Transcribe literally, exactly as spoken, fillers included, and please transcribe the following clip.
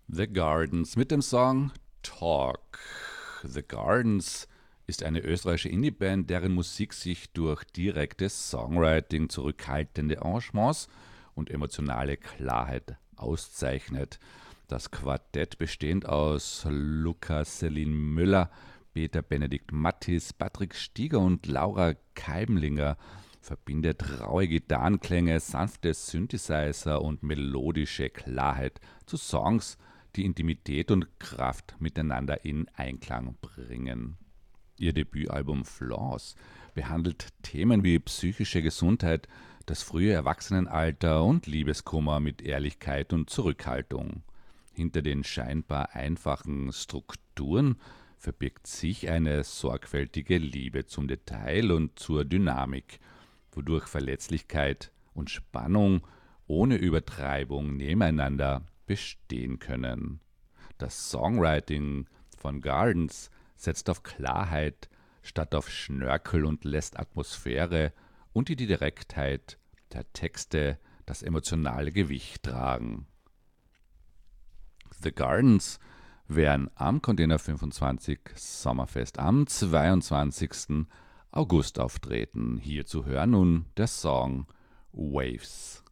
The Gardens mit dem Song Talk. The Gardens ist eine österreichische Indie-Band, deren Musik sich durch direktes Songwriting, zurückhaltende Arrangements und emotionale Klarheit auszeichnet. Das Quartett, bestehend aus Lukas Selin Müller, Peter Benedikt Mattis, Patrick Stieger und Laura Keimlinger, verbindet raue Gitarrenklänge, sanfte Synthesizer und melodische Klarheit zu Songs, die Intimität und Kraft miteinander in Einklang bringen. Ihr Debütalbum Flaws behandelt Themen wie psychische Gesundheit, das frühe Erwachsenenalter und Liebeskummer mit Ehrlichkeit und Zurückhaltung. Hinter den scheinbar einfachen Strukturen verbirgt sich eine sorgfältige Liebe zum Detail und zur Dynamik, wodurch Verletzlichkeit und Spannung ohne Übertreibung nebeneinander bestehen können. Das Songwriting von Gardens setzt auf Klarheit statt auf Schnörkel und lässt Atmosphäre und die Direktheit der Texte das emotionale Gewicht tragen. The Gardens werden am Container fünfundzwanzig Sommerfest am zweiundzwanzigsten August auftreten. Hier zu hören nun der Song Waves.